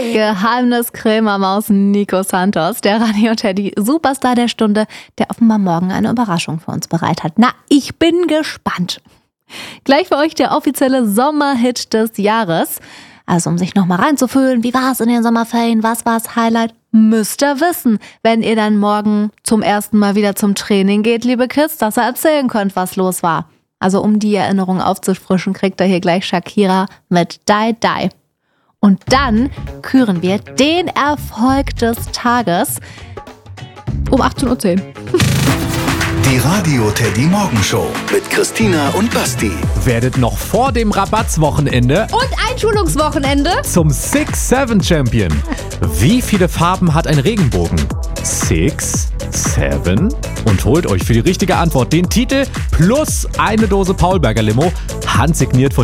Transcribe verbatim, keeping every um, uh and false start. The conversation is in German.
Geheimniskrämermaus Nico Santos, der Radio Teddy Superstar der Stunde, der offenbar morgen eine Überraschung für uns bereit hat. Na, ich bin gespannt. Gleich für euch der offizielle Sommerhit des Jahres. Also um sich nochmal reinzufühlen, wie war es in den Sommerferien, was war das Highlight, müsst ihr wissen, wenn ihr dann morgen zum ersten Mal wieder zum Training geht, liebe Kids, dass ihr erzählen könnt, was los war. Also um die Erinnerung aufzufrischen, kriegt ihr hier gleich Shakira mit Die Die. Und dann küren wir den Erfolg des Tages um achtzehn Uhr zehn. Die Radio Teddy Morgenshow mit Christina und Basti. Werdet noch vor dem Rabattswochenende Und Einschulungswochenende zum Six Seven Champion. Wie viele Farben hat ein Regenbogen? Six, Seven? Und holt euch für die richtige Antwort den Titel plus eine Dose Paulberger Limo, handsigniert von